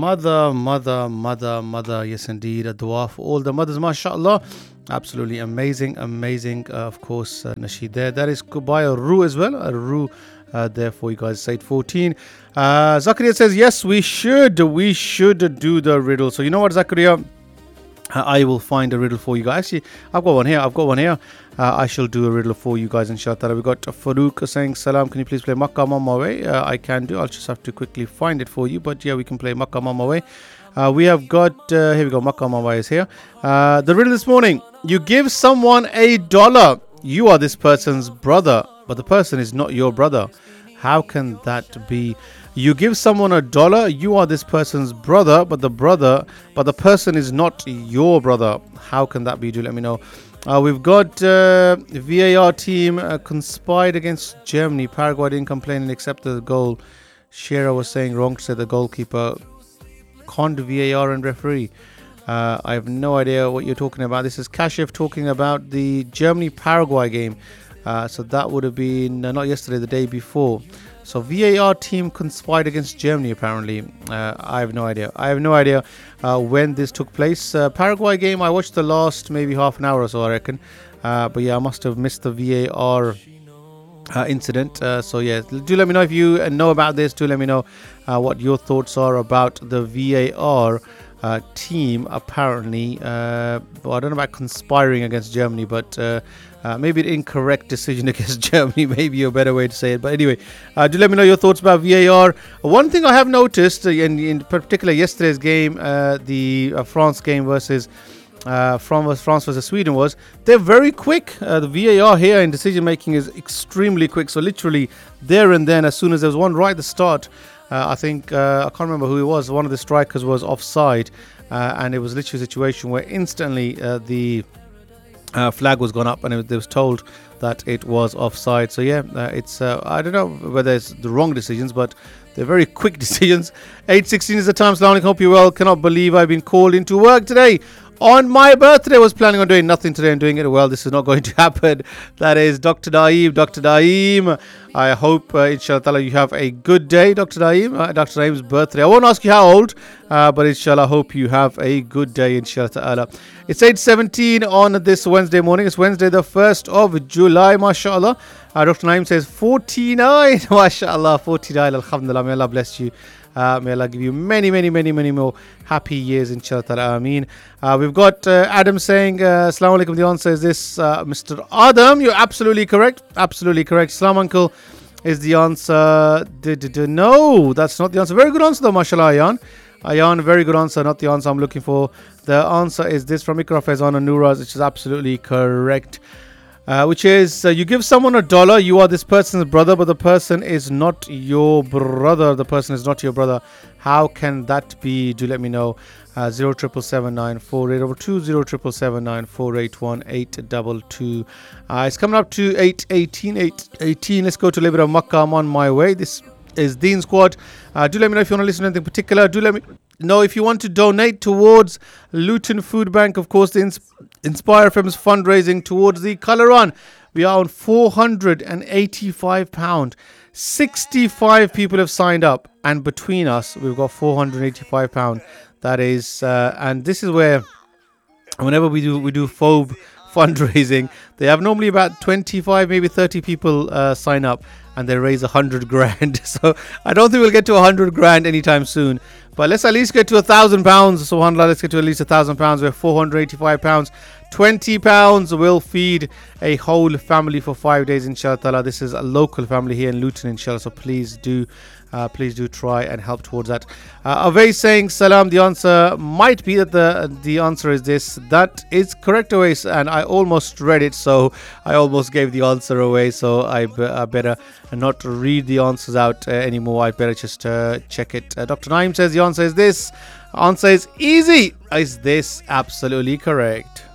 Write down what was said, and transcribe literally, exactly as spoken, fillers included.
mother, mother, mother, mother. Yes, indeed. A dua for all the mothers, mashallah. Absolutely amazing, amazing. Uh, of course, uh, Nasheed there. That is by a Ru as well. A Ru uh, there for you guys. Said fourteen. Uh, Zakaria says, yes, we should. We should do the riddle. So, you know what, Zakaria? Uh, I will find a riddle for you guys. Actually, I've got one here. I've got one here. Uh, I shall do a riddle for you guys, inshallah. We've got Farouk saying, Salam, can you please play Makkah on my way? Uh, I can do. I'll just have to quickly find it for you. But yeah, we can play Makkah on my way. Uh, we have got, uh, here we go, Makkah on my way is here. Uh, the riddle this morning. You give someone a dollar. You are this person's brother, but the person is not your brother. How can that be? You give someone a dollar, you are this person's brother, but the brother, but the person is not your brother. How can that be? Do let me know. Uh, we've got uh, V A R team uh, conspired against Germany. Paraguay didn't complain and accept the goal. Shearer was saying wrong to say the goalkeeper conned V A R and referee. Uh, I have no idea what you're talking about. This is Kashif talking about the Germany-Paraguay game. Uh, so that would have been uh, not yesterday, the day before. So V A R team conspired against Germany apparently. Uh, I have no idea. I have no idea uh, when this took place. Uh, Paraguay game, I watched the last maybe half an hour or so, I reckon. Uh, but yeah, I must have missed the V A R uh, incident. Uh, so yeah, do let me know if you know about this. Do let me know uh, what your thoughts are about the V A R uh, team. Apparently, uh, well, I don't know about conspiring against Germany, but uh, Uh, maybe an incorrect decision against Germany, maybe a better way to say it. But anyway, uh, do let me know your thoughts about V A R. One thing I have noticed, uh, in, in particular yesterday's game, uh, the uh, France game versus uh, France versus Sweden, was they're very quick. Uh, the V A R here in decision making is extremely quick. So literally there and then, as soon as there was one right at the start, uh, I think, uh, I can't remember who it was, one of the strikers was offside. Uh, and it was literally a situation where instantly uh, the Uh, flag was gone up and it, it was told that it was offside. So yeah, uh, it's uh, I don't know whether it's the wrong decisions, but they're very quick decisions. eight sixteen is the time. Salaam alaikum, hope you're well. Cannot believe I've been called into work today on my birthday. I was planning on doing nothing today and doing it. Well, this is not going to happen. That is Doctor Daeem. Doctor Daeem, I hope uh, inshallah you have a good day, Doctor Daeem. Uh, Doctor Daeem's birthday. I won't ask you how old, uh, but inshallah I hope you have a good day, inshallah. It's eight seventeen on this Wednesday morning. It's Wednesday the first of July, mashallah. Uh, Doctor Naeem says forty-nine, mashallah, forty-nine, alhamdulillah. May Allah bless you. Uh, may Allah give you many, many, many, many more happy years, inshallah. Ameen. Uh, we've got uh, Adam saying, uh, Assalamu alaikum. The answer is this, uh, Mister Adam. You're absolutely correct. Absolutely correct. Salam, uncle, is the answer. No, that's not the answer. Very good answer, though, mashallah, Ayan. Ayan, very good answer. Not the answer I'm looking for. The answer is this from Ikra Faizan and Nuraz, which is absolutely correct. Uh, which is, uh, you give someone a dollar, you are this person's brother, but the person is not your brother. The person is not your brother. How can that be? Do let me know. Uh, zero triple seven nine four eight two zero triple seven nine four eight one eight two two. Uh, it's coming up to eight eighteen. eight eighteen. Let's go to a little bit of Makkah. I'm on my way. This is Deen Squad. Uh, do let me know if you want to listen to anything particular. Do let me know if you want to donate towards Luton Food Bank. Of course, the Ins- Inspire F M's fundraising towards the Colour Run. We are on four hundred eighty-five pounds. sixty-five people have signed up, and between us, we've got four hundred eighty-five pounds. That is, uh, and this is where, whenever we do we do F O B fundraising, they have normally about twenty-five, maybe thirty people uh, sign up, and they raise a hundred grand. So I don't think we'll get to a hundred grand anytime soon. But let's at least get to a thousand pounds. So let's get to at least a thousand pounds. We're four hundred eighty-five pounds. twenty pounds will feed a whole family for five days, inshallah. This is a local family here in Luton, inshallah. So please do, uh, please do try and help towards that. Uh, Awais saying, Salam. The answer might be that the the answer is this. That is correct, Awais. And I almost read it, so I almost gave the answer away. So I, b- I better not read the answers out uh, anymore. I better just uh, check it. Uh, Doctor Naeem says the answer is this. Answer is easy. Is this absolutely correct?